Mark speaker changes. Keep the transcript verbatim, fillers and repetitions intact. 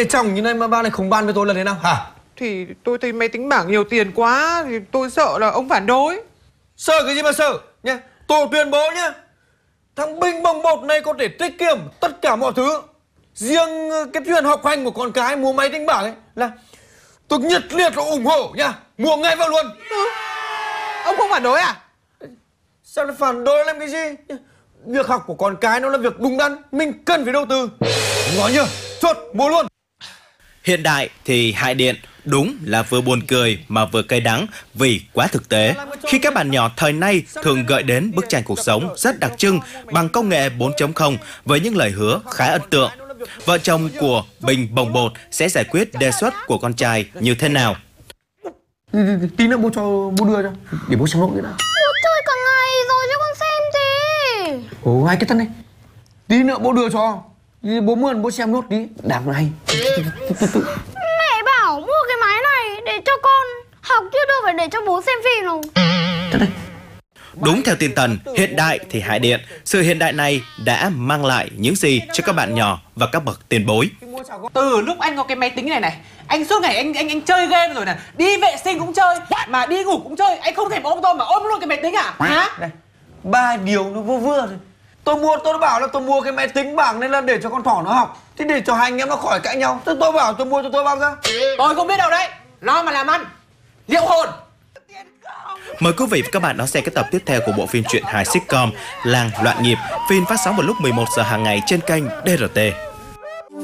Speaker 1: Thế chồng như này mà ba này không ban với tôi là thế nào hả?
Speaker 2: Thì tôi thấy máy tính bảng nhiều tiền quá thì tôi sợ là ông phản đối.
Speaker 1: Sợ cái gì mà sợ nhá. Tôi tuyên bố nhá, thằng Bình Bồng Bột này có thể tiết kiệm tất cả mọi thứ. Riêng cái chuyện học hành của con cái mua máy tính bảng ấy là tôi nhiệt liệt và ủng hộ nha. Mua ngay vào luôn.
Speaker 2: Ừ. Ông không phản đối à?
Speaker 1: Sao lại phản đối làm cái gì? Việc học của con cái nó là việc đúng đắn, mình cần phải đầu tư. Nói nhờ, chốt mua luôn.
Speaker 3: Hiện đại thì hại điện, đúng là vừa buồn cười mà vừa cay đắng vì quá thực tế. Khi các bạn nhỏ thời nay thường gợi đến bức tranh cuộc sống rất đặc trưng bằng công nghệ bốn chấm không với những lời hứa khá ấn tượng. Vợ chồng của Bình Bồng Bột sẽ giải quyết đề xuất của con trai như thế nào?
Speaker 1: Tí nữa bố cho bố đưa cho, để bố xem nốt cái nào.
Speaker 4: Bố chơi cả ngày rồi cho con xem tí.
Speaker 1: Ồ, hai cái thân này. Tí nữa bố đưa cho. Bố mượn bố xem nốt tí. Đáng này.
Speaker 4: Mẹ bảo mua cái máy này để cho con học chứ đâu phải để cho bố xem phim đâu.
Speaker 3: Đúng theo tinh thần hiện đại thì hại điện, sự hiện đại này đã mang lại những gì cho các bạn nhỏ và các bậc tiền bối?
Speaker 2: Từ lúc anh có cái máy tính này này, anh suốt ngày anh anh anh chơi game rồi này, đi vệ sinh cũng chơi, mà đi ngủ cũng chơi, anh không thèm ôm tôi mà ôm luôn cái máy tính à? Hả?
Speaker 1: Này, ba điều nó vừa vừa thôi. Tôi mua, tôi đã bảo là tôi mua cái máy tính bảng nên là để cho con thỏ nó học. Thế để cho hai anh em nó khỏi cãi nhau. Thế tôi bảo tôi mua cho tôi bao ra.
Speaker 2: Tôi không biết đâu đấy, lo mà làm ăn. Liệu hồn.
Speaker 3: Mời quý vị và các bạn đón xem cái tập tiếp theo của bộ phim truyện hài sitcom Làng Loạn Nhịp. Phim phát sóng vào lúc mười một giờ hàng ngày trên kênh đê rờ tê.